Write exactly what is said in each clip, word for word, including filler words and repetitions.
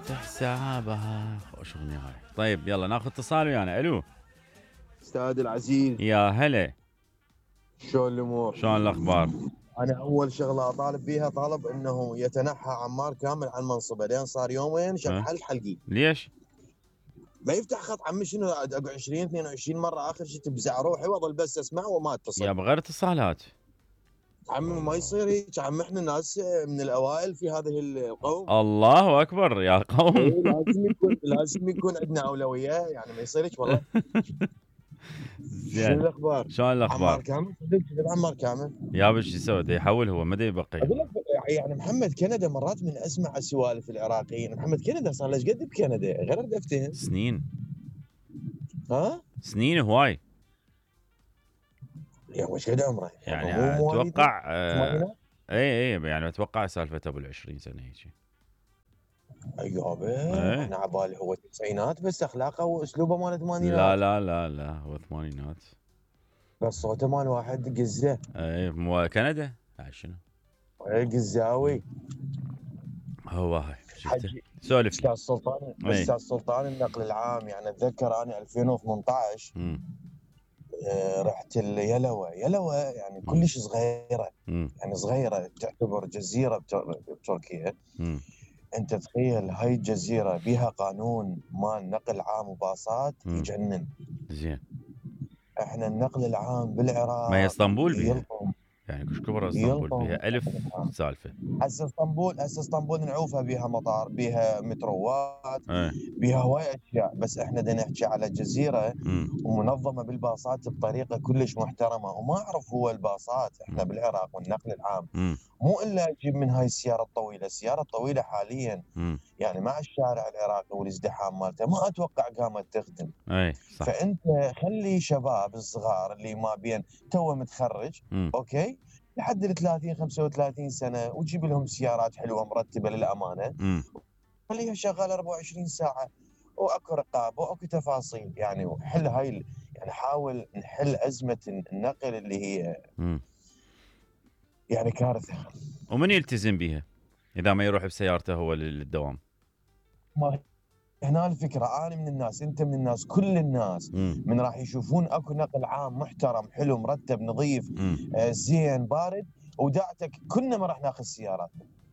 حسابها. شو اغنية هاي؟ طيب يلا ناخذ اتصال ويانا. الو استاذ العزيز، يا هلا، شلون الامور؟ شلون الاخبار؟ انا اول شغله اطالب بيها طالب انه يتنحى عمار كامل عن منصبه، لين صار يومين أه؟ شكحل حلقي. ليش؟ ما يفتح خط عمي، شنو اقعد عشرين اثنين وعشرين مره اخر شيء تبزع روحي واظل بس اسمع وما يا اتصل. بغير اتصالات. عمي ما يصير هيك، عم احنا ناس من الاوائل في هذه القوم. الله اكبر يا قوم. إيه، لازم يكون لازم يكون عندنا اولويه، يعني ما يصير هيك والله. شنو زين، الاخبار؟ شلون عمار الاخبار؟ كامل صدق كذب عمار كامل. يا بش شو يسوي؟ دا يحول هو ما دا يبقي. اقول لك يعني محمد كندا مرات من اسمع سوالف العراقيين، محمد كندا صار له ايش قد بكندا غير اريد افتهم. سنين ها؟ سنين هواي. يا وش قد عمره؟ يعني هو مواليد اتوقع آه الثمانينات؟ اي اي يعني اتوقع سالفه ابو العشرين سنه هيك. ايوه ايه انا عبالي هو تسعينات، بس اخلاقه واسلوبه مال لا الثمانينات. لا لا لا هو ثمانينات. بس صوته مال واحد قزه. ايه مو كندا. هاي شنو؟ قزاوي. هو هاي شفته. حجي سولف لي. استاذ سلطان، ايه استاذ سلطان النقل العام، يعني اتذكر انا ألفين وثمانية عشر امم آه، رحت اليلوه. يلوه يعني امم كلش صغيره، امم يعني صغيره تعتبر جزيره بتر- بتركيا. امم انت تخيل هاي الجزيره بيها قانون مال نقل عام وباصات امم يجنن. زين. احنا النقل العام ما هي بالعراق اسطنبول بيها، يلطم يعني كش كبر اسطنبول يلطم بيها النقل ألف العام. سالفة. هسه اسطنبول هسه اسطنبول نعوفها بيها مطار، بيها متروات، ايه بيها هواي اشياء، بس احنا بدنا نحكي على جزيره امم ومنظمه بالباصات بطريقه كلش محترمه. وما اعرف هو الباصات احنا امم بالعراق والنقل العام امم مو الا تجيب من هاي السياره الطويله. السياره الطويله حاليا امم يعني مع الشارع العراقي والازدحام مالته ما اتوقع قامت تخدم. ايه صح. فانت خلي شباب الصغار اللي ما بين تو متخرج، امم اوكي، لحد ال ثلاثين خمسة وثلاثين سنه، وتجيب لهم سيارات حلوه مرتبه للامانه، امم خليها شغاله أربعة وعشرين ساعه، واكو رقابه واكو تفاصيل يعني. وحل هاي ال- يعني حاول نحل ازمه النقل اللي هي امم يعني كارثه. ومن يلتزم بيها اذا ما يروح بسيارته هو لل- للدوام؟ ما هنا الفكره، انا من الناس، انت من الناس، كل الناس امم من راح يشوفون اكو نقل عام محترم حلو مرتب نظيف امم آه، زين بارد ودعتك، كلنا ما راح ناخذ سيارات.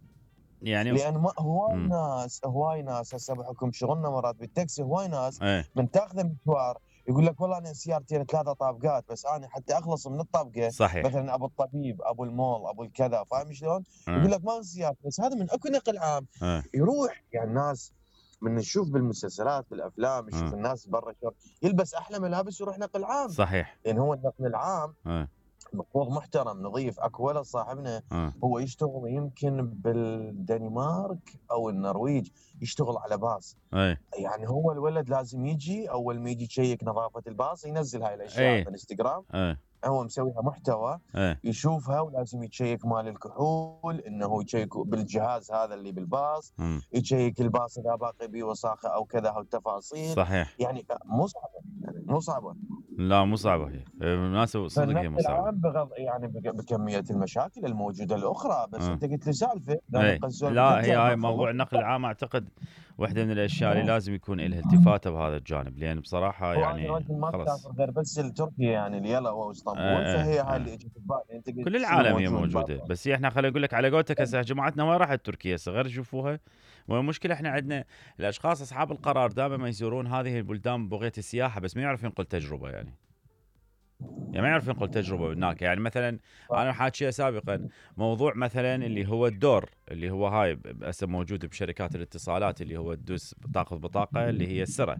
يعني لان ما هواي امم ناس هواي ناس هسه بحكم شغلنا مرات بالتاكسي، هواي ناس ايه من تاخذ مشوار يقول لك والله انا سيارتين ثلاثه طابقات، بس انا حتى اخلص من الطابقه صحيح. مثلا ابو الطبيب ابو المول ابو الكذا، فاهم شلون؟ يقول ايه لك ما سيارتي، بس هذا من اكو نقل عام ايه يروح. يعني الناس من نشوف بالمسلسلات بالافلام نشوف ايه الناس برا شر يلبس احلى ملابس يروح نقل عام، صحيح. لان هو النقل العام ايه مفروض محترم نظيف. اكو ولد صاحبنا ايه هو يشتغل يمكن بالدنمارك او النرويج، يشتغل على باص. ايه يعني هو الولد لازم يجي اول ما يجي يشيك نظافه الباص، ينزل هاي الاشياء على ايه الانستغرام، ايه هو مسويها محتوى، ايه يشوفها، ولازم يتشيك مال الكحول، انه يشيك بالجهاز هذا اللي بالباص، امم يشيك الباص اذا باقي بيه وساخه او كذا او تفاصيل. صحيح. يعني مو صعبه، يعني مو صعبه. لا مو صعبة هي، إيه، مناسب صدق هي فالنقل مو صعبة. العام بغض يعني بك- بكميه المشاكل الموجوده الاخرى، بس ايه انت قلت لي سالفه لان ايه قد سولفتك لا هي زين هاي مفهومه. موضوع النقل العام اعتقد واحدة من الاشياء اللي إيه. لازم يكون لها التفاتة بهذا الجانب، لان بصراحة هو انا يعني رجل ما خلص. مسافر غير بس لتركيا يعني اليلا واسطنبول، ايه ايه فهي هاي اللي ايه اجت ببالي. انت كل قلت شنو العالم هي موجود موجودة، برا. بس هي احنا خليني اقول لك على قولتك هسه جماعتنا وين راحت تركيا هسه غير يشوفوها. والمشكلة احنا عندنا الاشخاص اصحاب القرار دائما ما يزورون هذه البلدان ببغية السياحة، بس ما يعرف ينقل تجربة يعني. يعني ما يعرف ينقل تجربه هناك. يعني مثلا انا حاكيها سابقا، موضوع مثلا اللي هو الدور اللي هو هاي هسه موجود بشركات الاتصالات، اللي هو تدوس تاخذ بطاقه اللي هي السره.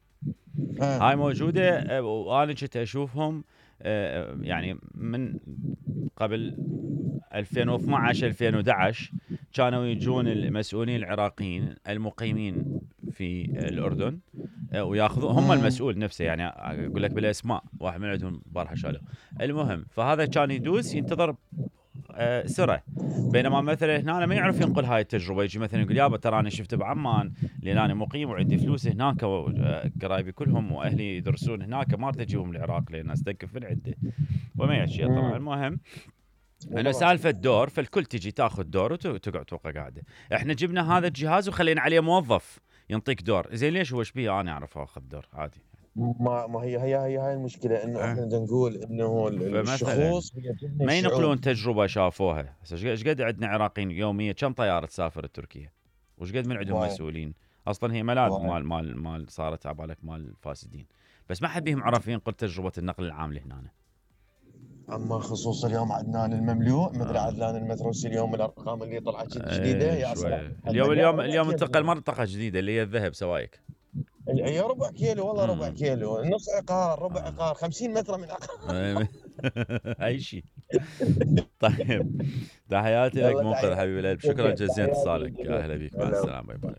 إيه. هاي موجوده آه، وانا كنت اشوفهم آه، يعني من قبل ألفين واثناشر ألفين وأحد عشر كانوا يجون المسؤولين العراقيين المقيمين في الاردن آه، وياخذون هم مم. المسؤول نفسه، يعني اقول لك بالاسماء واحد من عندهم بارحه شالوه. المهم فهذا كان يدوس ينتظر آه، سره، بينما مثلا هنا أنا ما يعرف ينقل هاي التجربه، يجي مثلا يقول يابا ترى انا شفت بعمان لان انا مقيم وعندي فلوس هناك وقرايبي كلهم واهلي يدرسون هناك، ما اريد اجيبهم العراق لان استنكف من عنده وما يحكي طبعا. مم. المهم انا سالفه دور، فالكل تجي تاخذ دور وتقعد توقع قاعده. احنا جبنا هذا الجهاز وخلينا عليه موظف ينطيك دور، زين ليش هو ايش بيه انا اعرف اخذ دور عادي؟ ما ما هي هي هي هاي المشكله، انه أه. احنا بدنا نقول انه الشخوص ما ينقلون تجربه شافوها. هسه ايش قد عندنا عراقيين يوميا كم طياره تسافر تركيا؟ وش قد من عندهم مسؤولين؟ اصلا هي ملاذ مال مال مال صارت عبالك مال فاسدين، بس ما حد بيهم عرف ينقل تجربه النقل العام لهنا. اما خصوص اليوم عدنان المملوء مدري آه. عدنان المتروسي اليوم الارقام اللي طلعت جديده ايه يا صراحه اليوم اليوم اليوم انتقل منطقه جديده اللي هي الذهب سوايك. هي ربع كيلو والله، ربع كيلو، نص عقار، ربع آه. عقار، خمسين متر من عقار. اي شيء. طيب تحياتي لك منقذ حبيبي القلب، شكرا جزيلا اتصالك، يا اهلا بك، مع السلامه، باي باي.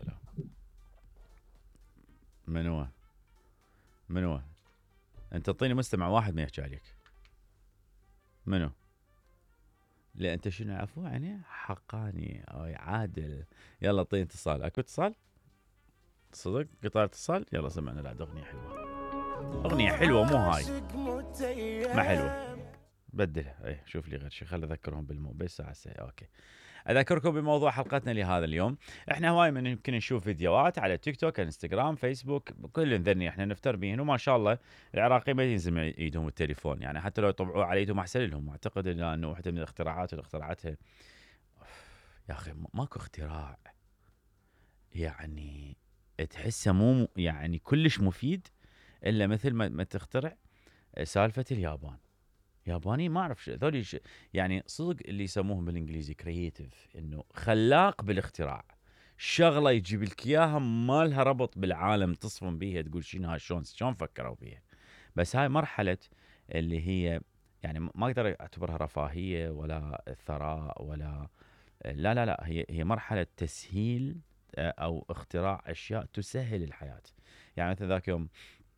من هو؟ من هو؟ انت اعطيني مستمع واحد ما يحكي عليك. منو؟ لا انت شنو عفو يعني حقاني او عادل. يلا اعطيني اتصال. اكو اتصال؟ صدق قطع اتصال؟ يلا سمعنا. لا اغنيه حلوه، اغنيه حلوه مو هاي ما حلوه، بدلها. اي شوف لي غير شيء، خلي اذكرهم بالمو بس ساعه ساعه. اوكي اذكركم بموضوع حلقتنا لهذا اليوم. احنا هواي من يمكن نشوف فيديوهات على تيك توك، انستغرام، فيسبوك، كل ذني احنا نفتر بيهن، وما شاء الله العراقيين ما ينزل ايدهم التليفون، يعني حتى لو يطبعوا على ايدهم احسن لهم. اعتقد انه واحده من الاختراعات اللي اخترعتها يا اخي ماكو اختراع يعني تحسه مو يعني كلش مفيد الا مثل ما تخترع سالفه اليابان. ياباني ما اعرف ذولي يعني صدق اللي يسموهم بالانجليزي كرييتيف، انه خلاق بالاختراع، شغله يجيب لك اياها ما لها ربط بالعالم تصفن بيها تقول شنو هاي شلون شلون فكروا بيها. بس هاي مرحله اللي هي يعني ما اقدر اعتبرها رفاهيه ولا ثراء ولا لا لا لا، هي هي مرحله تسهيل او اختراع اشياء تسهل الحياه. يعني مثل ذاك يوم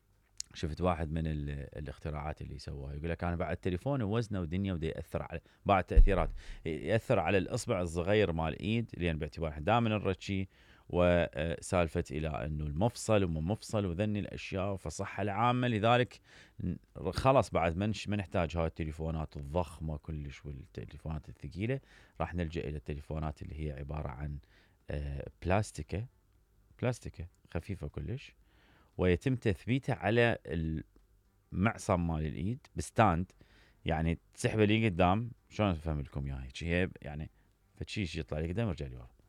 شفت واحد من الاختراعات اللي سواها، يقول لك انا بعد تليفون ووزنه ودنيا ودي ياثر على بعد تاثيرات، ياثر على الاصبع الصغير مال الايد، لان باعتبار احنا دائما نرتشي، وسالفه الى انه المفصل ومو مفصل وذني الاشياء فصحه العامه. لذلك خلاص بعد ما ما نحتاج هاي التليفونات الضخمه كلش والتليفونات الثقيله، راح نلجا الى التليفونات اللي هي عباره عن بلاستيكه بلاستيكه خفيفه كلش، ويتم تثبيته على المعصم مال الايد بستاند، يعني تسحبه لي قدام. شلون افهم لكم اياها؟ هي يعني فشي يطلع لي قدام ويرجع لي ورا،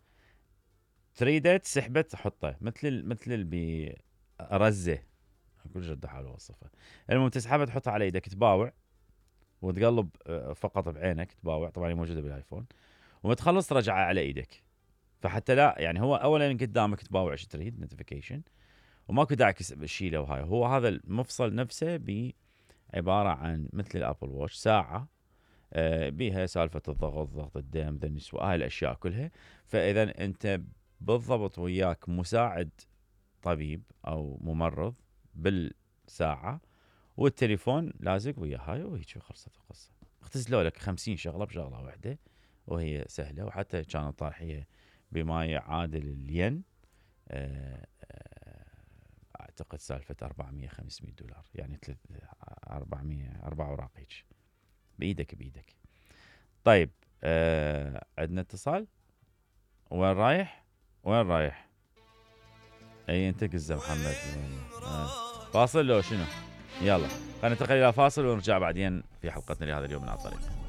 تريده تسحبه تحطه مثل مثل اللي برزه، كل جد حاول اوصفه. المهم تسحبه تحطه على ايدك تباوع وتقلب فقط بعينك تباوع، طبعا هي موجوده بالايفون، وما تخلص ترجعها على ايدك. فحتى لا يعني هو اولا قدامك تباوع ايش تريد نوتيفيكيشن، وماكو داعي تشيله. وهاي هو هذا المفصل نفسه بعباره عن مثل الابل واتش ساعه آه بيها سالفه الضغط ضغط الدم ذا النسوة هاي الاشياء كلها. فاذا انت بالضبط وياك مساعد طبيب او ممرض بالساعه، والتليفون لازق ويا هاي، وهيك خلصت القصه. اختزلوا لك خمسين شغله بشغله واحده، وهي سهله، وحتى كانت طارحيه بما يعادل الين آه اعتقد سالفه أربعمية خمسمية دولار، يعني ثلاث أربعمية اربع اوراق هيك بايدك بايدك. طيب آه عندنا اتصال. وين رايح؟ وين رايح؟ اي انت قزه محمد. آه. فاصل لو شنو؟ يلا خلينا ننتقل الى فاصل ونرجع بعدين في حلقتنا لهذا اليوم من عن طريق